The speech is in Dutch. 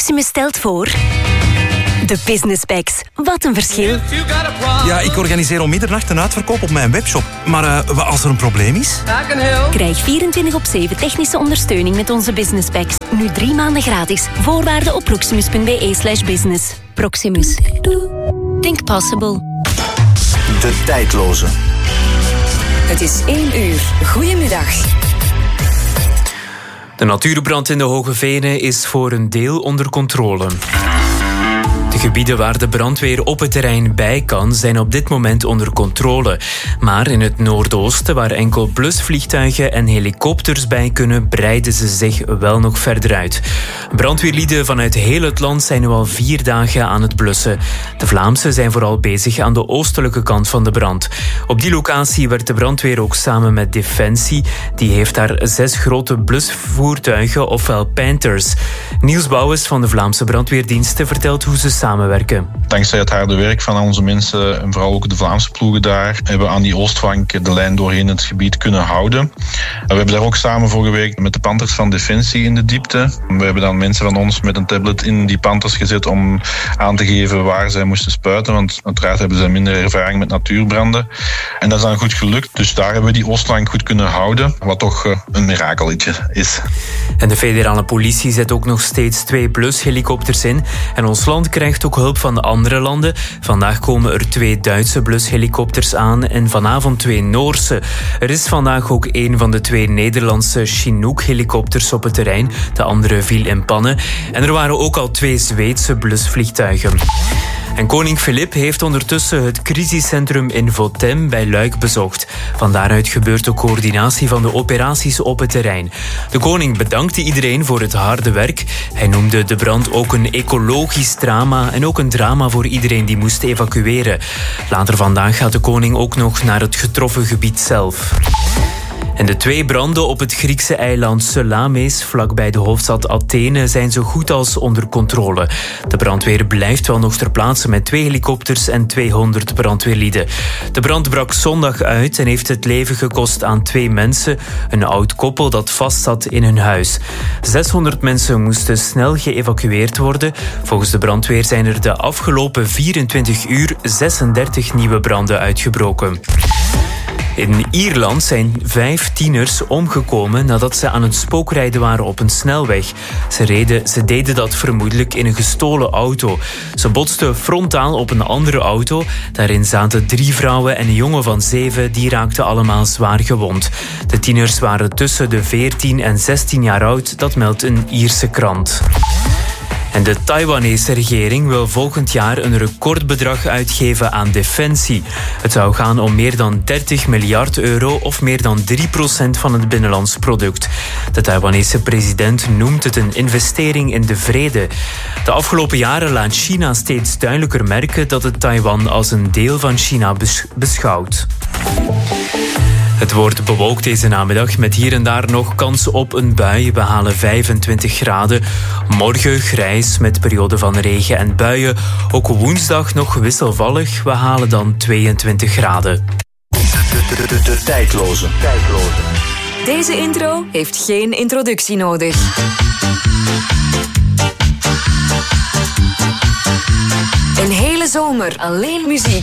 Proximus stelt voor... De Business Packs. Wat een verschil. Ja, ik organiseer om middernacht een uitverkoop op mijn webshop. Maar wat als er een probleem is? Krijg 24/7 technische ondersteuning met onze Business Packs. Nu 3 maanden gratis. Voorwaarden op proximus.be/business. Proximus. Think possible. De tijdloze. Het is 1 uur. Goedemiddag. De natuurbrand in de Hoge Venen is voor een deel onder controle. De gebieden waar de brandweer op het terrein bij kan, zijn op dit moment onder controle. Maar in het noordoosten, waar enkel blusvliegtuigen en helikopters bij kunnen, breiden ze zich wel nog verder uit. Brandweerlieden vanuit heel het land zijn nu al 4 dagen aan het blussen. De Vlaamse zijn vooral bezig aan de oostelijke kant van de brand. Op die locatie werkt de brandweer ook samen met Defensie. Die heeft daar 6 grote blusvoertuigen, ofwel Panthers. Niels Bouwens van de Vlaamse brandweerdiensten vertelt hoe ze samenwerken. Dankzij het harde werk van onze mensen en vooral ook de Vlaamse ploegen daar, hebben we aan die oostflank de lijn doorheen het gebied kunnen houden. We hebben daar ook samen voor gewerkt met de Panthers van Defensie in de diepte. We hebben dan mensen van ons met een tablet in die Panthers gezet om aan te geven waar zij moesten spuiten, want uiteraard hebben ze minder ervaring met natuurbranden. En dat is dan goed gelukt, dus daar hebben we die oostflank goed kunnen houden, wat toch een mirakeltje is. En de federale politie zet ook nog steeds 2 blushelikopters in. En ons land krijgt ook hulp van de andere landen. Vandaag komen er 2 Duitse blushelikopters aan en vanavond 2 Noorse. Er is vandaag ook een van de 2 Nederlandse Chinook-helikopters op het terrein. De andere viel in pannen. En er waren ook al 2 Zweedse blusvliegtuigen. En koning Filip heeft ondertussen het crisiscentrum in Votem bij Luik bezocht. Van daaruit gebeurt de coördinatie van de operaties op het terrein. De koning bedankte iedereen voor het harde werk. Hij noemde de brand ook een ecologisch drama en ook een drama voor iedereen die moest evacueren. Later vandaag gaat de koning ook nog naar het getroffen gebied zelf. En de 2 branden op het Griekse eiland Salamis, vlakbij de hoofdstad Athene, zijn zo goed als onder controle. De brandweer blijft wel nog ter plaatse met 2 helikopters en 200 brandweerlieden. De brand brak zondag uit en heeft het leven gekost aan 2 mensen, een oud koppel dat vastzat in hun huis. 600 mensen moesten snel geëvacueerd worden. Volgens de brandweer zijn er de afgelopen 24 uur 36 nieuwe branden uitgebroken. In Ierland zijn 5 tieners omgekomen nadat ze aan het spookrijden waren op een snelweg. Ze deden dat vermoedelijk in een gestolen auto. Ze botsten frontaal op een andere auto. Daarin zaten 3 vrouwen en een jongen van 7. Die raakten allemaal zwaar gewond. De tieners waren tussen de 14 en 16 jaar oud. Dat meldt een Ierse krant. En de Taiwanese regering wil volgend jaar een recordbedrag uitgeven aan defensie. Het zou gaan om meer dan 30 miljard euro of meer dan 3% van het binnenlands product. De Taiwanese president noemt het een investering in de vrede. De afgelopen jaren laat China steeds duidelijker merken dat het Taiwan als een deel van China beschouwt. Het wordt bewolkt deze namiddag met hier en daar nog kans op een bui. We halen 25 graden. Morgen grijs met perioden van regen en buien. Ook woensdag nog wisselvallig. We halen dan 22 graden. De tijdloze. Deze intro heeft geen introductie nodig. Een hele zomer alleen muziek.